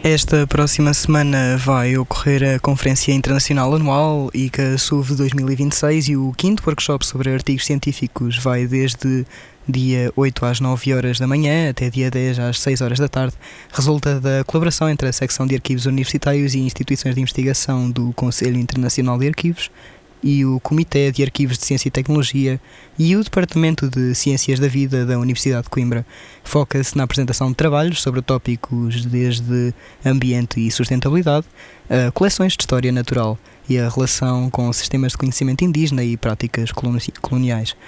Esta próxima semana vai ocorrer a Conferência Internacional Anual ICA SUV 2026 e o quinto workshop sobre artigos científicos vai desde dia 8 às 9 horas da manhã até dia 10 às 6 horas da tarde. Resulta da colaboração entre a secção de arquivos universitários e instituições de investigação do Conselho Internacional de Arquivos e o Comitê de Arquivos de Ciência e Tecnologia e o Departamento de Ciências da Vida da Universidade de Coimbra. Foca-se na apresentação de trabalhos sobre tópicos desde ambiente e sustentabilidade, a coleções de história natural e a relação com sistemas de conhecimento indígena e práticas coloniais.